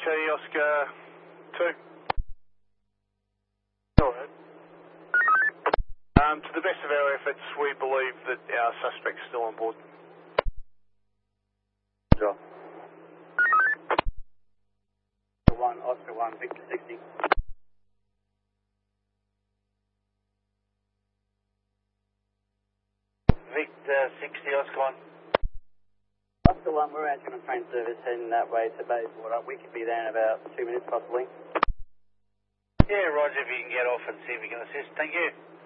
Oscar 2. All right. To the best of our efforts, we believe that our suspect's still on board. Sure. 1, Oscar 1, Victor 60. Victor 60, Oscar 1. Oscar 1, we're out on a train service heading that way to Bayswater. We could be there in about 2 minutes possibly. Yeah, Roger, if you can get off and see if we can assist. Thank you.